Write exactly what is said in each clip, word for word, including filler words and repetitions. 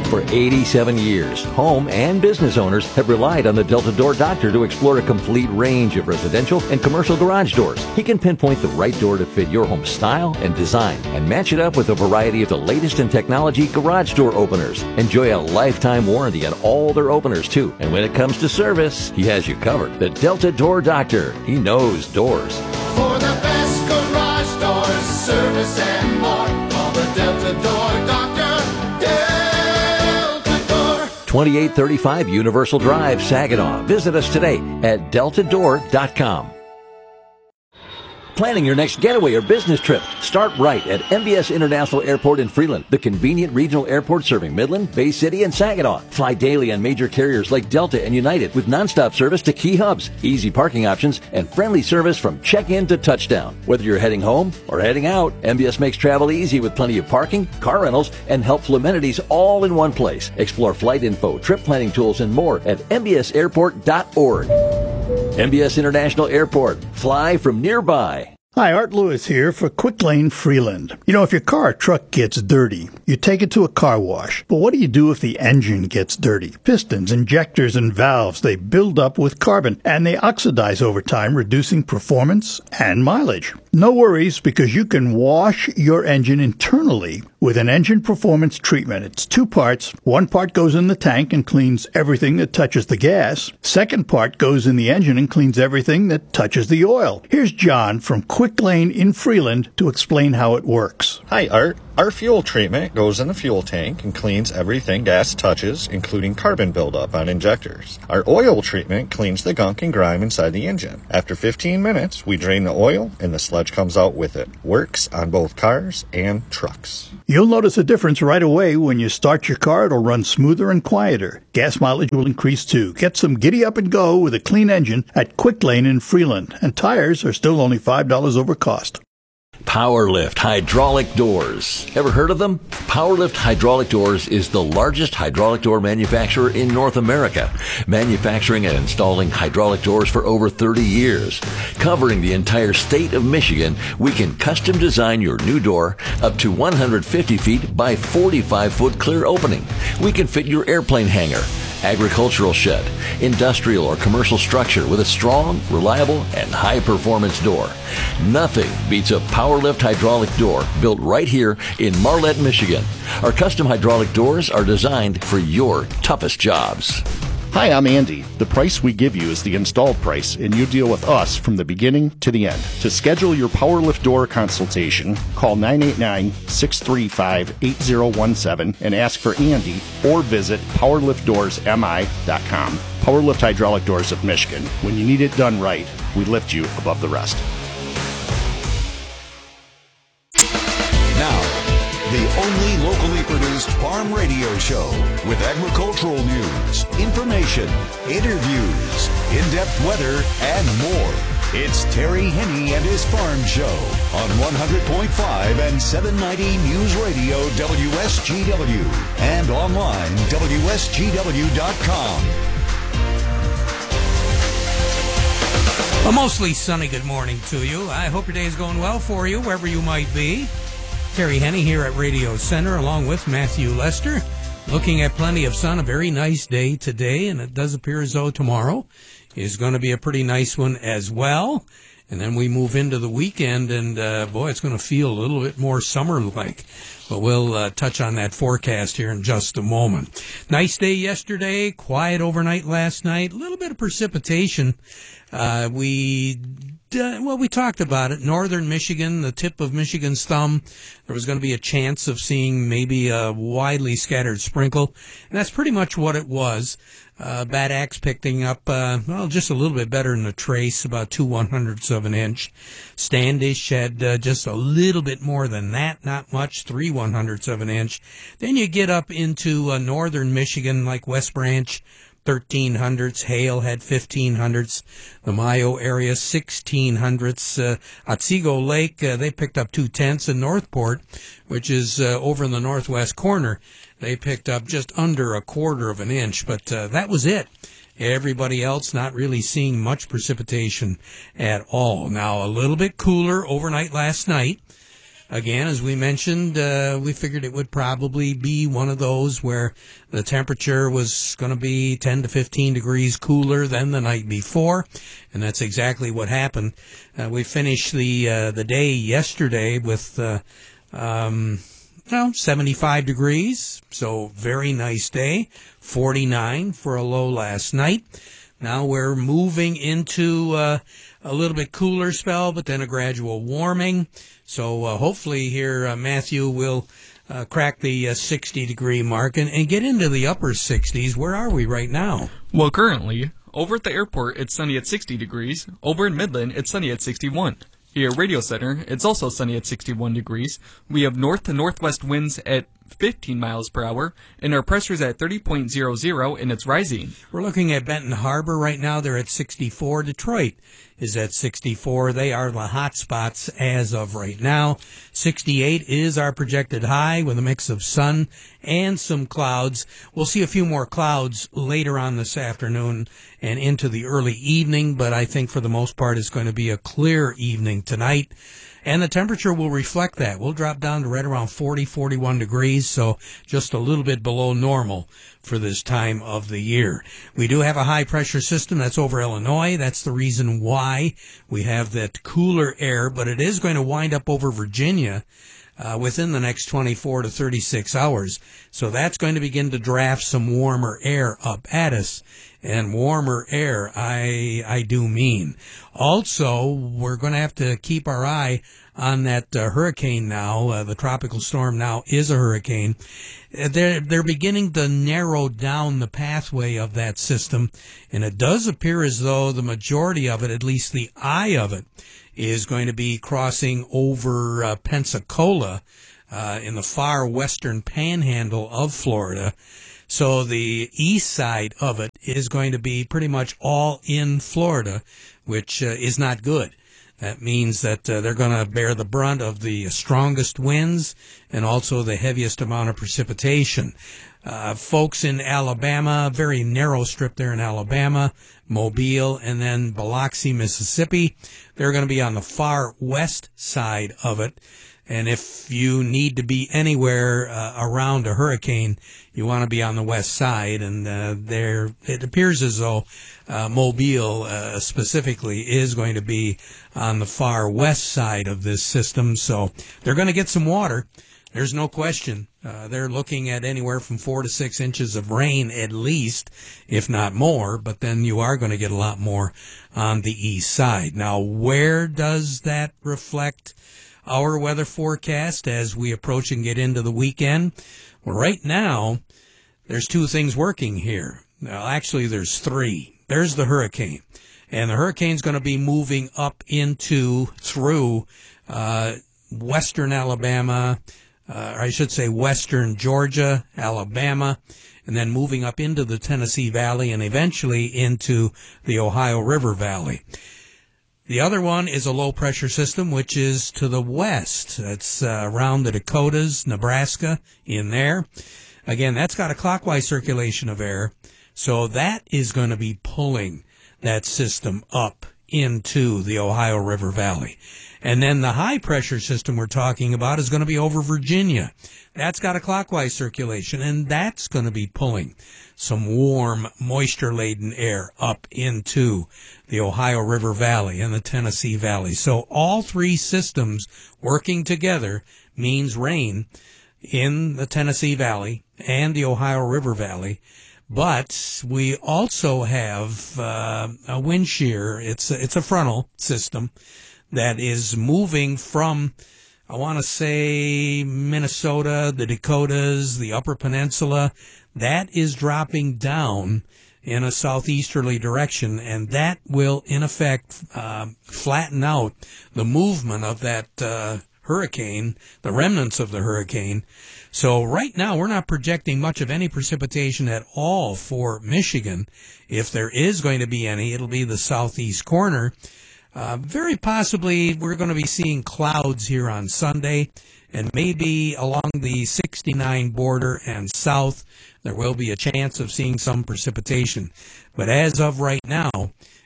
For eighty-seven years, home and business owners have relied on the Delta Door Doctor to explore a complete range of residential and commercial garage doors. He can pinpoint the right door to fit your home style and design and match it up with a variety of the latest in technology garage door openers. Enjoy a lifetime warranty on all their openers, too. And when it comes to service, he has you covered. The Delta Door Doctor. He knows doors. For the best garage doors, service and more, call the Delta Door Doctor. Delta Door. twenty-eight thirty-five Universal Drive, Saginaw. Visit us today at delta door dot com. Planning your next getaway or business trip? Start right at M B S International Airport in Freeland, the convenient regional airport serving Midland, Bay City, and Saginaw. Fly daily on major carriers like Delta and United with nonstop service to key hubs, easy parking options, and friendly service from check-in to touchdown. Whether you're heading home or heading out, M B S makes travel easy with plenty of parking, car rentals, and helpful amenities all in one place. Explore flight info, trip planning tools, and more at m b s airport dot org. M B S International Airport. Fly from nearby. Hi, Art Lewis here for Quick Lane Freeland. You know, if your car or truck gets dirty, you take it to a car wash. But what do you do if the engine gets dirty? Pistons, injectors, and valves, they build up with carbon, and they oxidize over time, reducing performance and mileage. No worries, because you can wash your engine internally with an engine performance treatment. It's two parts. One part goes in the tank and cleans everything that touches the gas. Second part goes in the engine and cleans everything that touches the oil. Here's John from Quick Lane in Freeland to explain how it works. Hi, Art. Our fuel treatment goes in the fuel tank and cleans everything gas touches, including carbon buildup on injectors. Our oil treatment cleans the gunk and grime inside the engine. After fifteen minutes, we drain the oil and the sludge comes out with it. Works on both cars and trucks. You'll notice a difference right away. When you start your car, it'll run smoother and quieter. Gas mileage will increase too. Get some giddy up and go with a clean engine at Quick Lane in Freeland. And tires are still only five dollars over cost. Powerlift Hydraulic Doors. Ever heard of them? Powerlift Hydraulic Doors is the largest hydraulic door manufacturer in North America, manufacturing and installing hydraulic doors for over thirty years. Covering the entire state of Michigan, we can custom design your new door up to one hundred fifty feet by forty-five foot clear opening. We can fit your airplane hangar, agricultural shed, industrial or commercial structure with a strong, reliable, and high-performance door. Nothing beats a Powerlift hydraulic door built right here in Marlette, Michigan. Our custom hydraulic doors are designed for your toughest jobs. Hi, I'm Andy. The price we give you is the installed price, and you deal with us from the beginning to the end. To schedule your Powerlift door consultation, call nine eight nine, six three five, eight zero one seven and ask for Andy, or visit powerlift doors m i dot com. Powerlift Hydraulic Doors of Michigan. When you need it done right, we lift you above the rest. Now, the only locally produced farm radio show with agricultural news, information, interviews, in-depth weather, and more. It's Terry Henney and his Farm Show on one hundred point five and seven ninety News Radio W S G W and online W S G W dot com. A mostly sunny good morning to you. I hope your day is going well for you, wherever you might be. Terry Henney here at Radio Center, along with Matthew Lester, looking at plenty of sun. A very nice day today, and it does appear as though tomorrow is going to be a pretty nice one as well. And then we move into the weekend, and uh, boy, it's going to feel a little bit more summer-like. But we'll uh, touch on that forecast here in just a moment. Nice day yesterday, quiet overnight last night, a little bit of precipitation. Uh, we, uh, well, we talked about it. Northern Michigan, the tip of Michigan's thumb, there was going to be a chance of seeing maybe a widely scattered sprinkle. And that's pretty much what it was. Uh, Bad Axe picking up, uh, well, just a little bit better than the Trace, about two one hundredths of an inch. Standish had uh, just a little bit more than that, not much, three one hundredths of an inch. Then you get up into uh, northern Michigan, like West Branch, thirteen hundredths. Hale had fifteen hundredths. The Mayo area, sixteen hundredths. Uh, Otsego Lake, uh, they picked up two tenths. And Northport, which is uh, over in the northwest corner, they picked up just under a quarter of an inch. But uh, that was it. Everybody else not really seeing much precipitation at all. Now, a little bit cooler overnight last night. Again, as we mentioned, uh, we figured it would probably be one of those where the temperature was going to be ten to fifteen degrees cooler than the night before, and that's exactly what happened. Uh, we finished the uh, the day yesterday with uh, um, well, seventy-five degrees, so very nice day, forty-nine for a low last night. Now we're moving into uh, a little bit cooler spell, but then a gradual warming. So uh, hopefully here, uh, Matthew will uh, crack the uh, sixty degree mark and, and get into the upper sixties. Where are we right now? Well, currently, over at the airport, it's sunny at sixty degrees. Over in Midland, it's sunny at sixty-one. Here at Radio Center, it's also sunny at sixty-one degrees. We have north to northwest winds at fifteen miles per hour, and our pressure's at thirty point zero zero, and it's rising. We're looking at Benton Harbor right now. They're at sixty-four. Detroit is at sixty-four. They are the hot spots as of right now. sixty-eight is our projected high with a mix of sun and some clouds. We'll see a few more clouds later on this afternoon and into the early evening, but I think for the most part it's going to be a clear evening tonight. And the temperature will reflect that. We'll drop down to right around forty, forty-one degrees, so just a little bit below normal for this time of the year. We do have a high-pressure system that's over Illinois. That's the reason why we have that cooler air, but it is going to wind up over Virginia uh, within the next twenty-four to thirty-six hours. So that's going to begin to draft some warmer air up at us. And warmer air, I I do mean. Also, we're going to have to keep our eye on that uh, hurricane now. Uh, the tropical storm now is a hurricane. Uh, they're, they're beginning to narrow down the pathway of that system, and it does appear as though the majority of it, at least the eye of it, is going to be crossing over uh, Pensacola uh, in the far western panhandle of Florida. So the east side of it is going to be pretty much all in Florida, which uh, is not good. That means that uh, they're going to bear the brunt of the strongest winds and also the heaviest amount of precipitation. Uh, folks in Alabama, very narrow strip there in Alabama, Mobile, and then Biloxi, Mississippi, they're going to be on the far west side of it. And if you need to be anywhere uh, around a hurricane, you want to be on the west side. And uh, there, it appears as though uh, Mobile uh, specifically is going to be on the far west side of this system. So they're going to get some water. There's no question. Uh, they're looking at anywhere from four to six inches of rain at least, if not more. But then you are going to get a lot more on the east side. Now, where does that reflect our weather forecast as we approach and get into the weekend? Well, right now, there's two things working here. Well, actually, there's three. There's the hurricane. And the hurricane's going to be moving up into, through uh, western Alabama, uh, or I should say western Georgia, Alabama, and then moving up into the Tennessee Valley and eventually into the Ohio River Valley. The other one is a low-pressure system, which is to the west. It's uh, around the Dakotas, Nebraska, in there. Again, that's got a clockwise circulation of air, so that is going to be pulling that system up into the Ohio River Valley. And then the high-pressure system we're talking about is going to be over Virginia. That's got a clockwise circulation, and that's going to be pulling some warm, moisture-laden air up into the Ohio River Valley and the Tennessee Valley. So all three systems working together means rain in the Tennessee Valley and the Ohio River Valley. But we also have uh, a wind shear. It's a, it's a frontal system that is moving from, I want to say, Minnesota, the Dakotas, the Upper Peninsula. That is dropping down in a southeasterly direction, and that will, in effect, uh, flatten out the movement of that uh, hurricane, the remnants of the hurricane. So right now, we're not projecting much of any precipitation at all for Michigan. If there is going to be any, it'll be the southeast corner. Uh, very possibly, we're going to be seeing clouds here on Sunday, and maybe along the sixty-nine border and south, there will be a chance of seeing some precipitation. But as of right now,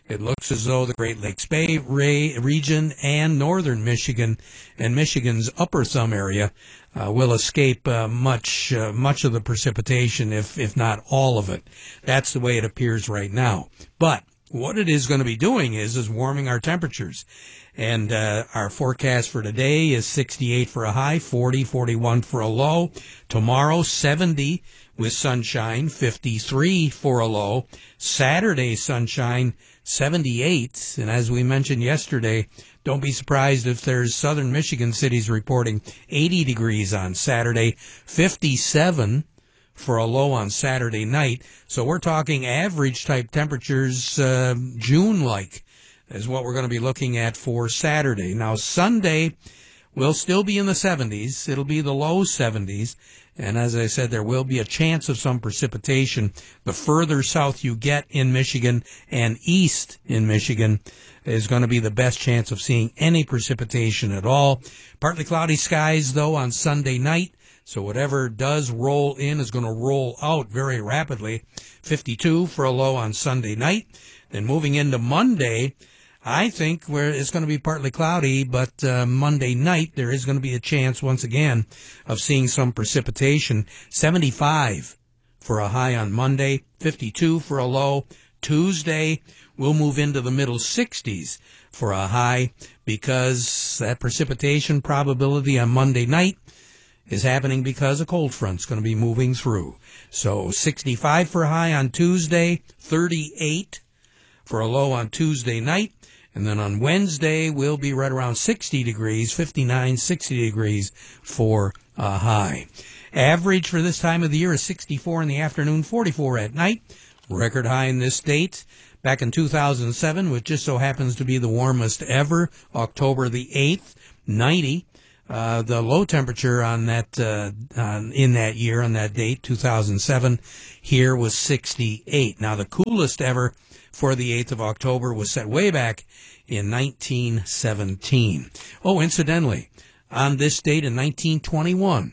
It looks as though the Great Lakes Bay Ray region and northern Michigan and Michigan's upper thumb area uh, will escape uh, much uh, much of the precipitation, if if not all of it. That's the way it appears right now. But what it is going to be doing is is warming our temperatures. And uh, our forecast for today is sixty-eight for a high, forty, forty-one for a low. Tomorrow, seventy with sunshine, fifty-three for a low. Saturday, sunshine, seventy-eight. And as we mentioned yesterday, don't be surprised if there's southern Michigan cities reporting eighty degrees on Saturday, fifty-seven for a low on Saturday night. So we're talking average type temperatures, uh, June-like, is what we're going to be looking at for Saturday. Now, Sunday will still be in the seventies. It'll be the low seventies. And as I said, there will be a chance of some precipitation. The further south you get in Michigan and east in Michigan is going to be the best chance of seeing any precipitation at all. Partly cloudy skies, though, on Sunday night. So whatever does roll in is going to roll out very rapidly. fifty-two for a low on Sunday night. Then moving into Monday, I think where it's going to be partly cloudy, but uh, Monday night there is going to be a chance once again of seeing some precipitation. seventy-five for a high on Monday, fifty-two for a low. Tuesday we'll move into the middle sixties for a high because that precipitation probability on Monday night is happening because a cold front's going to be moving through. So sixty-five for a high on Tuesday, thirty-eight for a low on Tuesday night. And then on Wednesday, we'll be right around sixty degrees, fifty-nine, sixty degrees for a high. Average for this time of the year is sixty-four in the afternoon, forty-four at night. Record high in this state back in two thousand seven, which just so happens to be the warmest ever, October the eighth, ninety. Uh, the low temperature on that, uh, on, in that year, on that date, two thousand seven, here was sixty-eight. Now, the coolest ever for the eighth of October was set way back in nineteen seventeen. Oh, incidentally, on this date in nineteen twenty-one,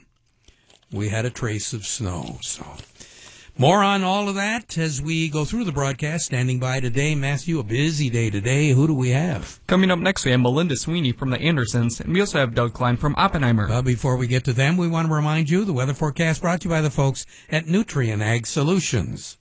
we had a trace of snow. So, more on all of that as we go through the broadcast. Standing by today, Matthew, a busy day today. Who do we have? Coming up next, we have Melinda Sweeney from the Andersons, and we also have Doug Klein from Oppenheimer. Uh, before we get to them, we want to remind you the weather forecast brought to you by the folks at Nutrien Ag Solutions.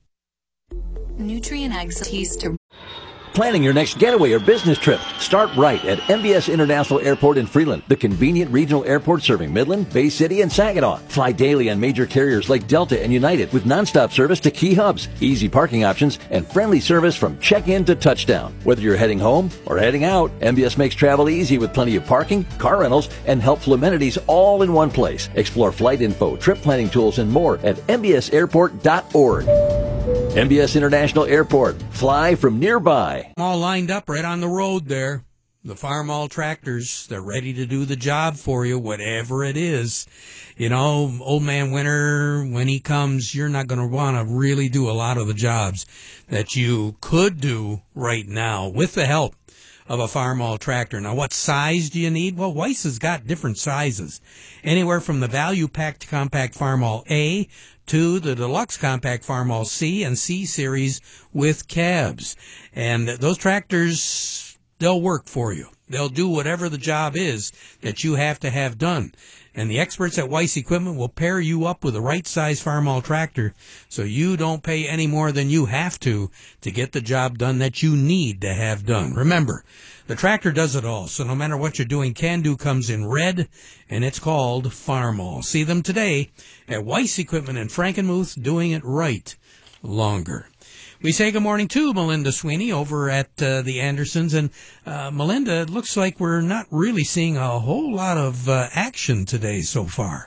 Nutrien Ag Solutions to Planning your next getaway or business trip? Start right at M B S International Airport in Freeland, the convenient regional airport serving Midland, Bay City, and Saginaw. Fly daily on major carriers like Delta and United with nonstop service to key hubs, easy parking options, and friendly service from check-in to touchdown. Whether you're heading home or heading out, M B S makes travel easy with plenty of parking, car rentals, and helpful amenities all in one place. Explore flight info, trip planning tools, and more at m b s airport dot org. M B S International Airport. Fly from nearby. All lined up right on the road there. The Farmall tractors, they're ready to do the job for you, whatever it is. You know, old man winter, when he comes, you're not going to want to really do a lot of the jobs that you could do right now with the help of a Farmall tractor. Now, what size do you need? Well, Weiss has got different sizes. Anywhere from the value-packed compact Farmall A to the deluxe compact Farmall C and C series with cabs. And those tractors, they'll work for you. They'll do whatever the job is that you have to have done. And the experts at Weiss Equipment will pair you up with the right size Farmall tractor so you don't pay any more than you have to to get the job done that you need to have done. Remember, the tractor does it all, so no matter what you're doing, Can-Do comes in red, and it's called Farmall. See them today at Weiss Equipment in Frankenmuth, doing it right longer. We say good morning to Melinda Sweeney over at uh, the Andersons. And uh, Melinda, it looks like we're not really seeing a whole lot of uh, action today so far.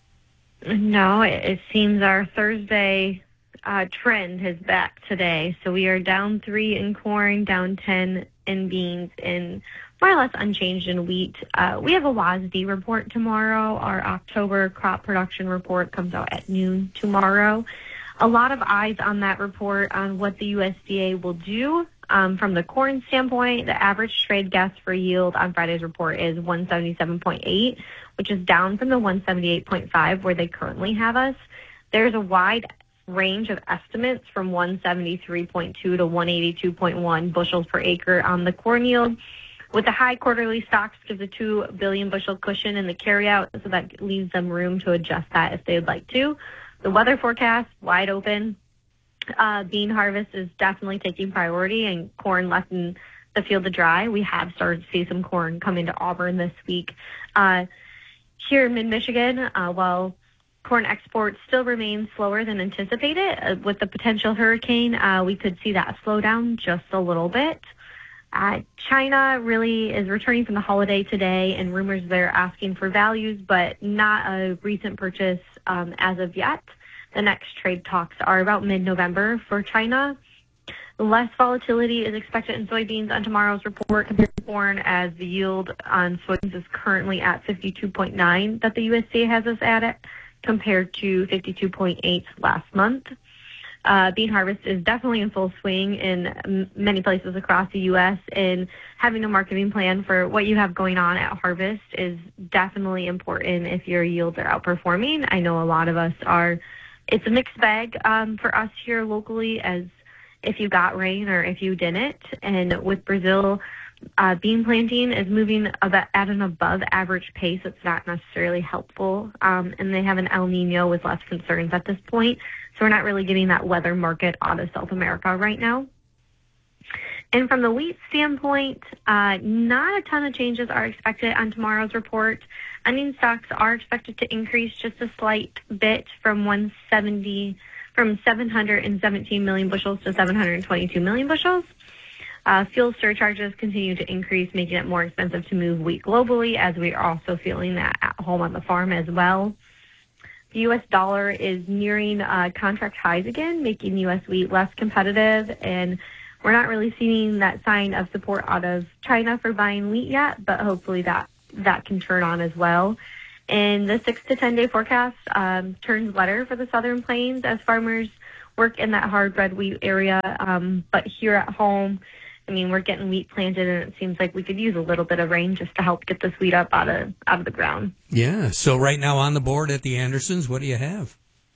No, it, it seems our Thursday uh, trend is back today. So we are down three in corn, down ten in beans, and more or less unchanged in wheat. Uh, we have a W A S D report tomorrow. Our October crop production report comes out at noon tomorrow. A lot of eyes on that report on what the U S D A will do. Um, from the corn standpoint, the average trade guess for yield on Friday's report is one seventy-seven point eight, which is down from the one seventy-eight point five where they currently have us. There's a wide range of estimates from one seventy-three point two to one eighty-two point one bushels per acre on the corn yield. With the high quarterly stocks gives a two billion bushel cushion in the carryout, so that leaves them room to adjust that if they'd like to. The weather forecast, wide open. Uh, bean harvest is definitely taking priority, and corn left in the field to dry. We have started to see some corn come into Auburn this week. Uh, here in mid-Michigan, uh, while corn exports still remain slower than anticipated, uh, with the potential hurricane, uh, we could see that slow down just a little bit. Uh, China really is returning from the holiday today, and rumors they're asking for values, but not a recent purchase um, as of yet. The next trade talks are about mid-November for China. Less volatility is expected in soybeans on tomorrow's report compared to corn, as the yield on soybeans is currently at fifty-two point nine that the U S D A has us at it, compared to fifty-two point eight last month. Uh, bean harvest is definitely in full swing in m- many places across the U S, and having a marketing plan for what you have going on at harvest is definitely important if your yields are outperforming. I know a lot of us are. It's a mixed bag um, for us here locally, as if you got rain or if you didn't. And with Brazil, uh, bean planting is moving about at an above average pace. It's not necessarily helpful. Um, and they have an El Nino with less concerns at this point. So we're not really getting that weather market out of South America right now. And from the wheat standpoint, uh, not a ton of changes are expected on tomorrow's report. Onion stocks are expected to increase just a slight bit from one seventy, from seven hundred seventeen million bushels to seven hundred twenty-two million bushels. Uh, fuel surcharges continue to increase, making it more expensive to move wheat globally, as we are also feeling that at home on the farm as well. The U S dollar is nearing uh, contract highs again, making U S wheat less competitive, and we're not really seeing that sign of support out of China for buying wheat yet, but hopefully that, that can turn on as well. And the six to ten day forecast um, turns better for the Southern Plains as farmers work in that hard red wheat area. Um, but here at home, I mean, we're getting wheat planted, and it seems like we could use a little bit of rain just to help get this wheat up out of out of the ground. Yeah. So right now on the board at the Andersons, what do you have?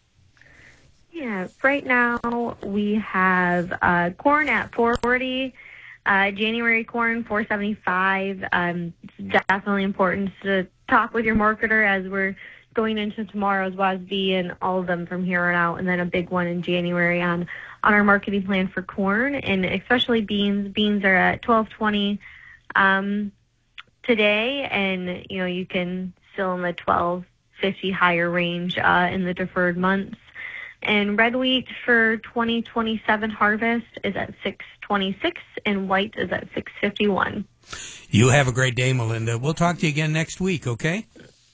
Yeah, right now we have uh, corn at four forty, uh, January corn four seventy-five. Um, it's definitely important to talk with your marketer as we're going into tomorrow's W A S B and all of them from here on out, and then a big one in January on, on our marketing plan for corn, and especially beans. Beans are at twelve twenty um, today, and you know you can still in the twelve fifty higher range uh, in the deferred months. And red wheat for twenty twenty-seven harvest is at six twenty-six, and white is at six fifty-one. You have a great day, Melinda. We'll talk to you again next week, okay?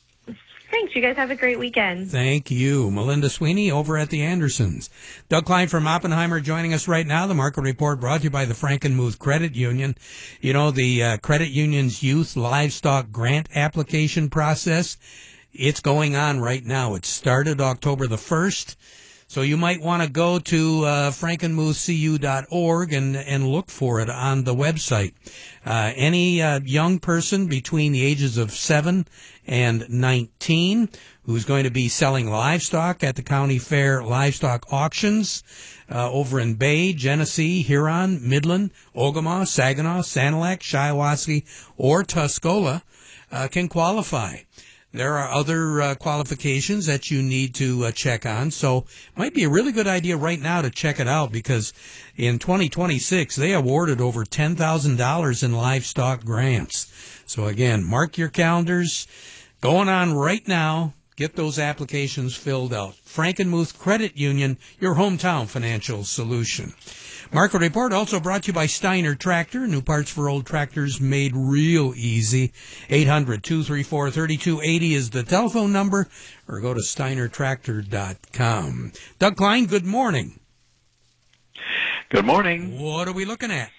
Thanks. You guys have a great weekend. Thank you. Melinda Sweeney over at the Andersons. Doug Klein from Oppenheimer joining us right now. The Market Report brought to you by the Frankenmuth Credit Union. You know, the uh, credit union's youth livestock grant application process, it's going on right now. It started October the first. So you might want to go to uh, frankenmuth c u dot org and, and look for it on the website. Uh, any uh, young person between the ages of seven and nineteen who's going to be selling livestock at the county fair livestock auctions uh, over in Bay, Genesee, Huron, Midland, Ogama, Saginaw, Sanilac, Shiawassee, or Tuscola uh, can qualify. There are other uh, qualifications that you need to uh, check on, so it might be a really good idea right now to check it out, because in twenty twenty-six, they awarded over ten thousand dollars in livestock grants. So again, mark your calendars. Going on right now. Get those applications filled out. Frankenmuth Credit Union, your hometown financial solution. Market Report also brought to you by Steiner Tractor. New parts for old tractors made real easy. eight hundred, two three four, three two eight zero is the telephone number, or go to steiner tractor dot com. Doug Klein, good morning. Good morning. What are we looking at?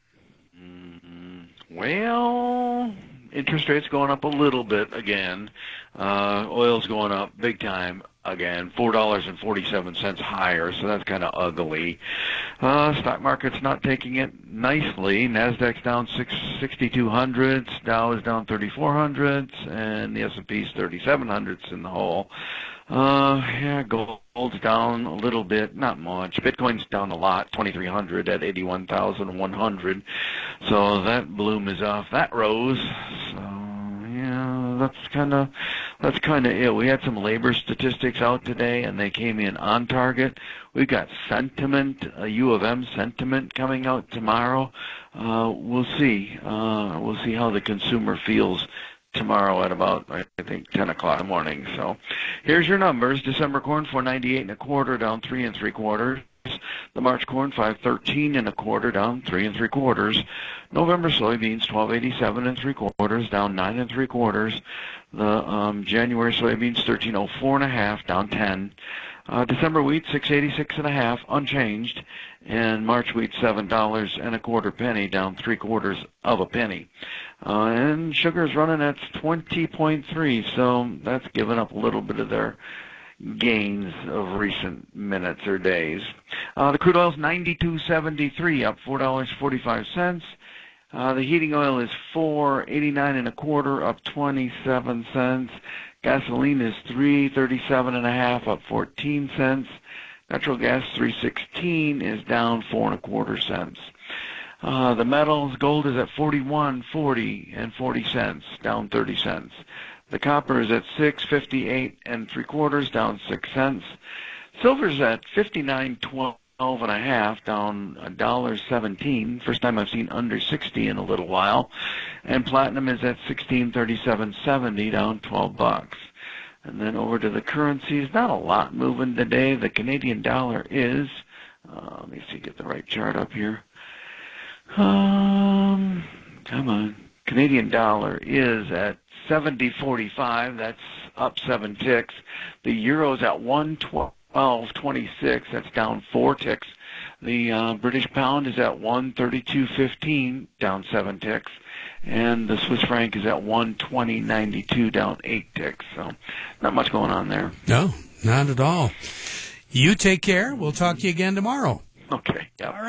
Mm, well, interest rates going up a little bit again. Uh, oil's going up big time again, four dollars and forty-seven cents higher, so that's kind of ugly. Uh, stock market's not taking it nicely. NASDAQ's down sixty-two hundredths, Dow is down thirty-four hundredths, and the S and P's thirty-seven hundredths in the hole. Uh, yeah, gold's down a little bit, not much. Bitcoin's down a lot, twenty-three hundred at eighty-one thousand one hundred. So that bloom is off that rose. So yeah, that's kind of that's kind of it. We had some labor statistics out today, and they came in on target. We've got sentiment, uh, U of M sentiment coming out tomorrow. Uh, we'll see. Uh, we'll see how the consumer feels tomorrow at about, I think, ten o'clock in the morning. So here's your numbers. December corn, four ninety-eight and a quarter, down three and three quarters. The March corn, five thirteen and a quarter, down three and three quarters. November soybeans, twelve eighty-seven and three quarters, down nine and three quarters. The um, January soybeans, thirteen oh four and a half, down ten. Uh, December wheat, six eighty-six and a half, unchanged. And March wheat, seven dollars and a quarter penny, down three quarters of a penny. Uh, and sugar's running at twenty point three, so that's given up a little bit of their gains of recent minutes or days. Uh, the crude oil's ninety-two seventy-three, up four dollars and forty-five cents. Uh, the heating oil is four eighty-nine and a quarter, up twenty-seven cents. Gasoline is three thirty-seven and a half, up fourteen cents. Natural gas three sixteen is down four and a quarter cents. Uh, the metals, gold is at forty-one forty and forty cents, down thirty cents. The copper is at six fifty-eight and three quarters, down six cents. Silver's at fifty-nine twelve and a half, down a dollar seventeen. First time I've seen under sixty in a little while. And platinum is at sixteen thirty-seven seventy, down twelve bucks. And then over to the currencies, not a lot moving today. The Canadian dollar is, uh, let me see, get the right chart up here. Um, come on. Canadian dollar is at seventy forty-five. That's up seven ticks. The euro's at one twelve twenty-six. That's down four ticks. The uh, British pound is at one thirty-two fifteen, down seven ticks. And the Swiss franc is at one twenty ninety-two, down eight ticks. So not much going on there. No, not at all. You take care. We'll talk to you again tomorrow. Okay. Yeah.